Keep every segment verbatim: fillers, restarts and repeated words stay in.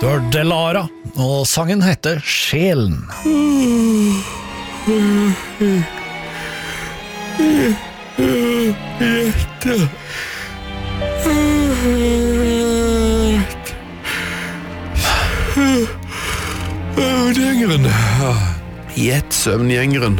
Du hørte Lara, og sangen heter Sjelen. Gjette. Søvngjengeren. Gjett søvngjengeren.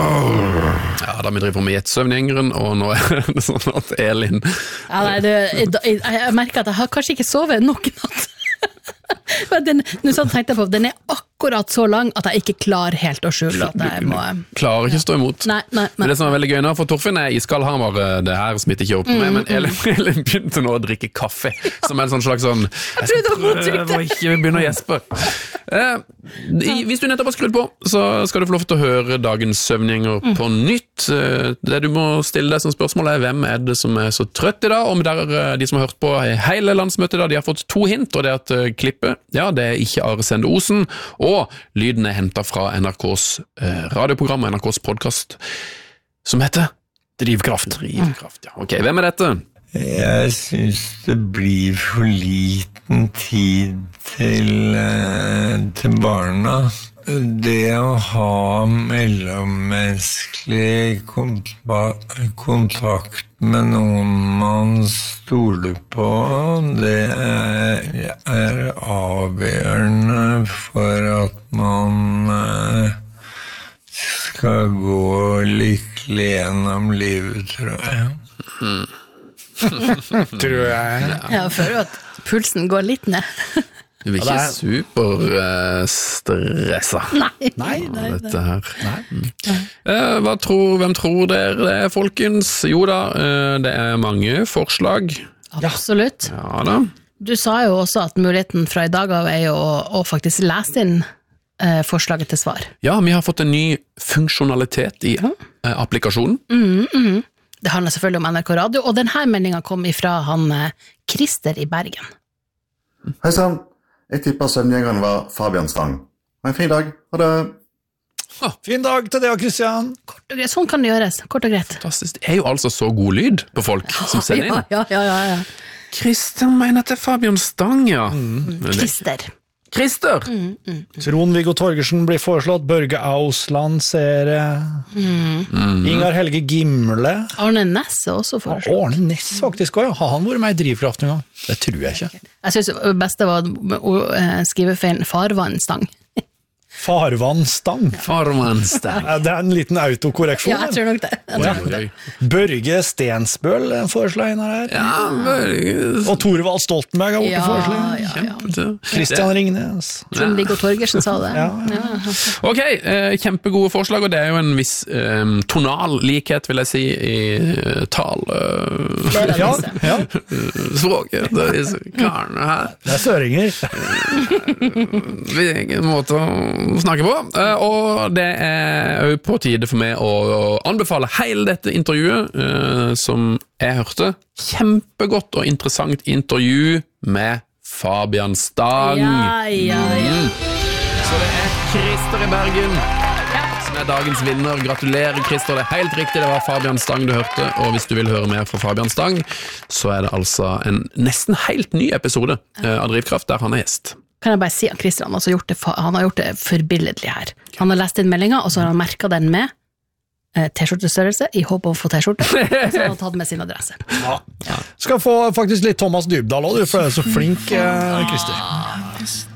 Ja, da vi driver på med gjett søvngjengeren, og nå er det sånn at Elin... Ja, nei, det, jeg, jeg merker at jeg har kanskje ikke sovet nok natt. Den, nå sånn tenkte jeg på, den er akkurat så lang at jeg ikke klarer helt å skjule at jeg må... Klarer ikke stå imot. Nei, nei, nei. Det som er veldig gøy nå, for Torfinn er iskald, han bare, det her smitter ikke opp med, mm, men Elin, Elin begynte nå å drikke kaffe, som er en sånn slags sånn... Jeg skal prøve å ikke begynne å gjespe. Eh, hvis du nettopp har skrudd på, så skal du få lov til å høre dagens søvngjenger mm. på nytt. Det du må stille deg som spørsmål er, hvem er det som er så trøtt i dag? Om der, de som har hørt på hele landsmøtet da, de har fått to hint, og det er at klippet, ja, det er ikke Are Sende Osen, og lyden er hentet fra N R K's eh, radioprogram, N R K's podcast, som heter Drivkraft. Drivkraft, ja. Ok, hvem er dette? Jeg synes det blir for liten tid til, eh, til barna. Det å ha mellommenneskelig kontakt med noen man stoler på, det er, er avgjørende for at man eh, skal gå lykkelig gjennom livet, tror jeg. Mm. Tror jeg. Jeg føler at pulsen går litt ned. Du blir ikke superstressa. Nei, nei, nei, dette her. Nei. Mm. Eh, hva tror, hvem tror dere det er, folkens? Jo da, eh, det er mange forslag. Absolutt. Ja da. Du sa jo også at muligheten fra i dag av er jo å, å faktisk lese inn eh, forslaget til svar. Ja, vi har fått en ny funksjonalitet i eh, applikasjonen. Mm, mm. Det handler selvfølgelig om N R K Radio, og denne meldingen kom ifra han eh, Christer i Bergen. Hei sann, jeg tipper søvngjengeren var Fabian Stang. Ha en fin dag, ha det. Ah, fin dag til deg og Kristian. Kort og greit, sånn kan det gjøres, kort og greit. Fantastisk, det er jo altså så god lyd på folk som sender inn. Ja, ja, ja, ja. Christian mener at det er Fabian Stang, ja. Mm. Christer. Christer! Mm, mm, mm. Trond-Viggo Torgersen blir foreslått, Børge Ausland ser mm. Mm. Ingar Helge Gimle. Arne Næss er også foreslått. Ja, Arne Næss faktisk også, ja. Har han vært med i Drivkraft en gang? Det tror jeg ikke. Jeg synes det beste var å skrive feil farvannstang. Farvannstang. Farvannstang. Det er en liten autokorreksjon. Ja, jeg tror nok det. Jeg tror nok det. Børge Stensbøl foreslår en her. Ja, Børge. Og Torvald Stoltenberg har vært Ja, foreslår. ja, ja. Christian Ringnes. Trond-Viggo Torgersen sa det. Ja, ja. Ja. Ok, eh, kjempegode forslag, og det er jo en viss eh, tonal likhet, vil jeg si, i eh, tal Det er det Ja, visse. ja. språket. Det er disse karene her. Det er søringer. Hvilken måte å snakke på, og det er jo på tide for meg å anbefale hele dette intervjuet som jeg hørte. Kjempegodt og interessant intervju med Fabian Stang. Ja, ja, ja. Mm. Så det er Christer i Bergen som er dagens vinner. Gratulerer, Christer. Det er helt riktig, det var Fabian Stang du hørte, og hvis du vil høre mer fra Fabian Stang, så er det altså en nesten helt ny episode av Drivkraft der han er gjest. Kan jeg bare si at Christian har gjort det, han har gjort det forbilledlig her. Han har lest inn meldingen, og så har han merket den med eh, t-skjortestørrelse, i håp om å få t-skjorte, og så har han tatt med sin adresse. Ja. Skal få faktisk litt Thomas Dybdahl også, du, for det er så flink, eh, Christer.